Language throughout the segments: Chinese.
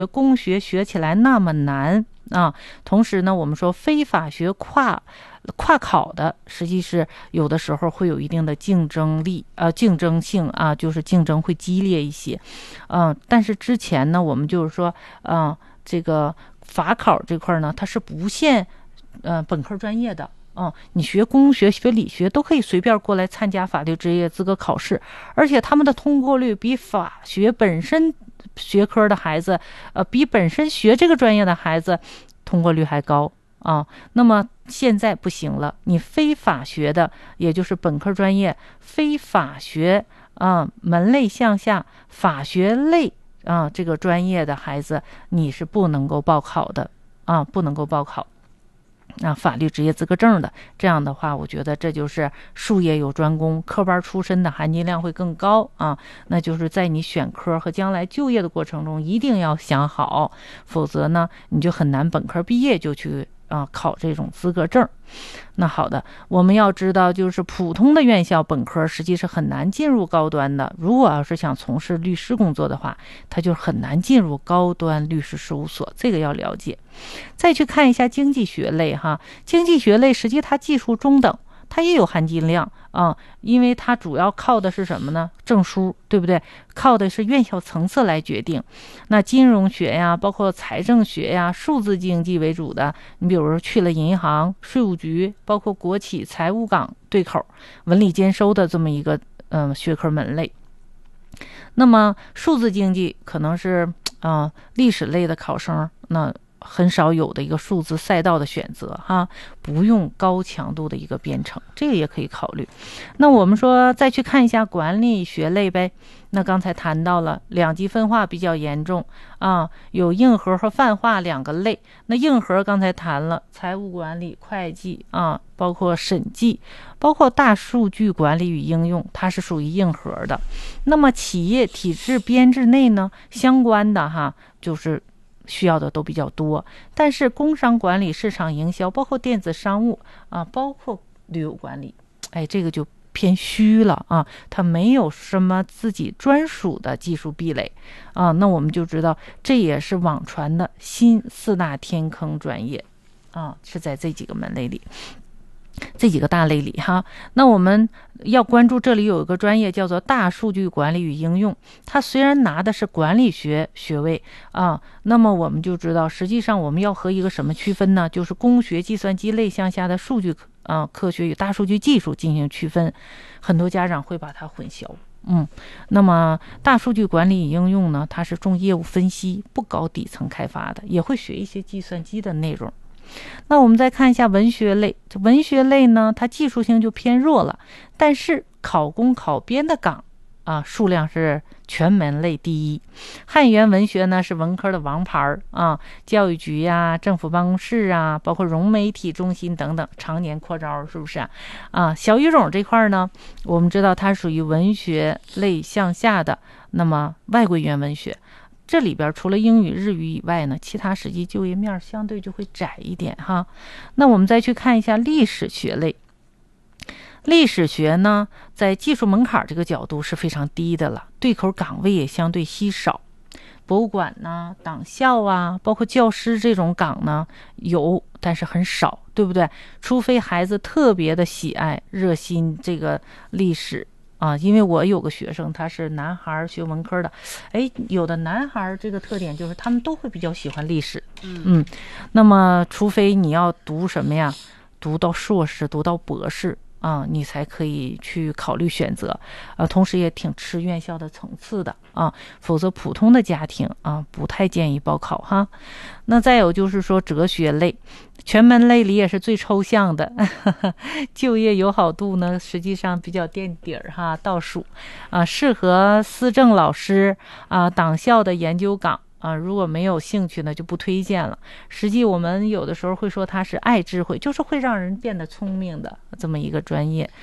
工学学起来那么难啊。同时呢，我们说非法学跨考的，实际是有的时候会有一定的竞争力竞争性啊，就是竞争会激烈一些。但是之前呢，我们就是说这个法考这块呢，它是不限本科专业的。你学工学、学理学都可以随便过来参加法律职业资格考试，而且他们的通过率比法学本身学科的孩子，比本身学这个专业的孩子通过率还高啊。那么现在不行了，你非法学的，也就是本科专业非法学门类项下法学类这个专业的孩子，你是不能够报考的不能够报考法律职业资格证的。这样的话，我觉得这就是术业有专攻，科班出身的含金量会更高那就是在你选科和将来就业的过程中一定要想好，否则呢你就很难本科毕业就去考这种资格证。那好的，我们要知道，就是普通的院校本科实际是很难进入高端的。如果要是想从事律师工作的话，他就很难进入高端律师事务所，这个要了解。再去看一下经济学类经济学类实际它技术中等，它也有含金量因为它主要靠的是什么呢？证书，对不对？靠的是院校层次来决定。那金融学呀，包括财政学呀，数字经济为主的，你比如说去了银行、税务局，包括国企、财务岗对口、文理兼收的这么一个学科门类。那么数字经济可能是历史类的考生那很少有的一个数字赛道的选择不用高强度的一个编程，这个也可以考虑。那我们说再去看一下管理学类呗。那刚才谈到了两极分化比较严重有硬核和泛化两个类。那硬核刚才谈了财务管理、会计包括审计，包括大数据管理与应用，它是属于硬核的。那么企业体制编制内呢，相关的就是需要的都比较多。但是工商管理、市场营销，包括电子商务包括旅游管理，这个就偏虚了它没有什么自己专属的技术壁垒那我们就知道这也是网传的新四大天坑专业是在这几个门类里，这几个大类里那我们要关注这里有一个专业叫做大数据管理与应用，它虽然拿的是管理学学位那么我们就知道实际上我们要和一个什么区分呢？就是工学计算机类项下的数据科学与大数据技术进行区分。很多家长会把它混淆那么大数据管理与应用呢，它是重业务分析，不搞底层开发的，也会学一些计算机的内容。那我们再看一下文学类，文学类呢，它技术性就偏弱了，但是考公考编的岗数量是全门类第一。汉语言文学呢是文科的王牌教育局呀、政府办公室包括融媒体中心等等常年扩招，是不是小语种这块呢，我们知道它属于文学类向下的，那么外国语言文学这里边除了英语、日语以外呢，其他实际就业面相对就会窄一点那我们再去看一下历史学类。历史学呢，在技术门槛这个角度是非常低的了，对口岗位也相对稀少。博物馆呢、党校包括教师这种岗呢有，但是很少，对不对？除非孩子特别的喜爱、热心这个历史因为我有个学生他是男孩学文科的，有的男孩这个特点就是他们都会比较喜欢历史那么除非你要读什么呀，读到硕士、读到博士你才可以去考虑选择同时也挺吃院校的层次的否则普通的家庭不太建议报考那再有就是说哲学类，全门类里也是最抽象的就业友好度呢实际上比较垫底倒数适合思政老师党校的研究岗如果没有兴趣呢就不推荐了。实际我们有的时候会说它是爱智慧，就是会让人变得聪明的这么一个专业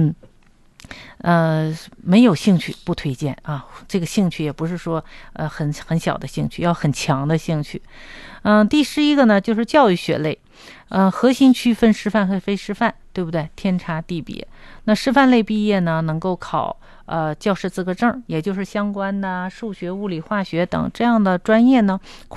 没有兴趣不推荐这个兴趣也不是说很小的兴趣，要很强的兴趣第11个呢就是教育学类核心区分师范和非师范，对对不对？天差地别。那师范类毕业呢，能够考教师资格证，也就是相关的数学、物理、化学等这样的专业呢，